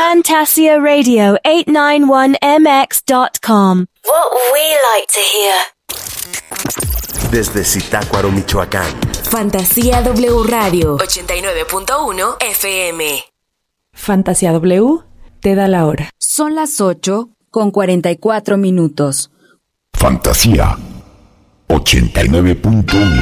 Fantasia Radio 891mx.com. What we like to hear. Desde Zitácuaro, Michoacán. Fantasía W Radio 89.1 FM. Fantasía W te da la hora. Son las 8:44. Fantasía 89.1